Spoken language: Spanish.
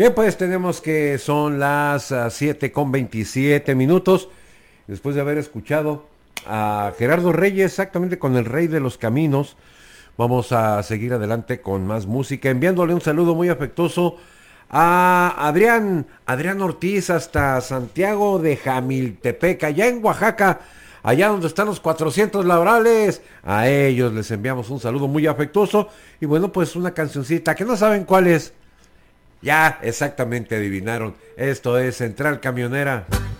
Bien, pues tenemos que son las 7:27. Después de haber escuchado a Gerardo Reyes, exactamente con el Rey de los Caminos, vamos a seguir adelante con más música, enviándole un saludo muy afectuoso a Adrián Ortiz hasta Santiago de Jamiltepec, allá en Oaxaca, allá donde están los 400 laborales. A ellos les enviamos un saludo muy afectuoso y bueno, pues una cancioncita que no saben cuál es. Ya exactamente adivinaron. Esto es Central Camionera.